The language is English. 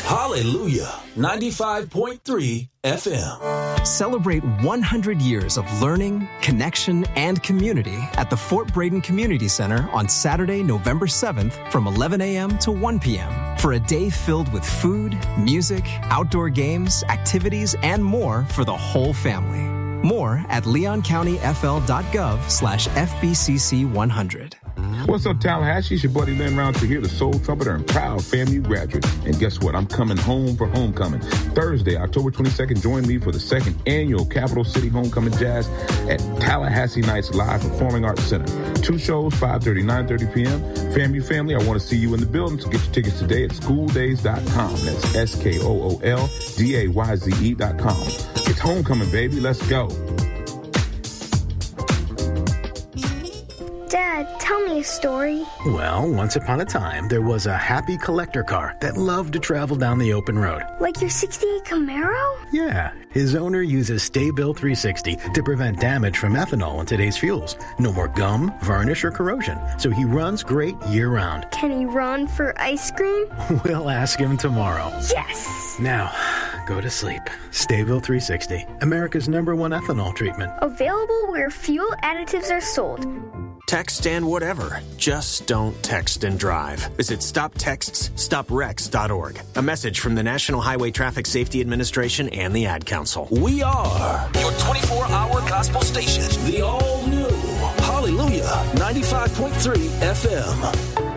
Hallelujah. 95.3 FM. Celebrate 100 years of learning, connection, and community at the Fort Braden Community Center on Saturday, November 7th from 11 a.m. to 1 p.m. for a day filled with food, music, outdoor games, activities, and more for the whole family. More at leoncountyfl.gov/FBCC100. What's up, Tallahassee? It's your buddy Lynn Rountree here, the soul trumpeter and proud FAMU graduate. And guess what? I'm coming home for homecoming. Thursday, October 22nd, join me for the second annual Capital City Homecoming Jazz at Tallahassee Nights Live Performing Arts Center. 2 shows, 5:30, 9:30 p.m. FAMU family, I want to see you in the building, so get your tickets today at schooldays.com. That's SKOOLDAYZE.com. It's homecoming, baby. Let's go. Dad, tell me a story. Well, once upon a time, there was a happy collector car that loved to travel down the open road. Like your 68 Camaro? Yeah. His owner uses Sta-Bil 360 to prevent damage from ethanol in today's fuels. No more gum, varnish, or corrosion. So he runs great year-round. Can he run for ice cream? We'll ask him tomorrow. Yes! Now, go to sleep. Sta-Bil 360, America's #1 ethanol treatment. Available where fuel additives are sold. Text and whatever. Just don't text and drive. Visit StopTextsStopWrecks.org. A message from the National Highway Traffic Safety Administration and the Ad Council. We are your 24-hour gospel station. The all-new Hallelujah 95.3 FM.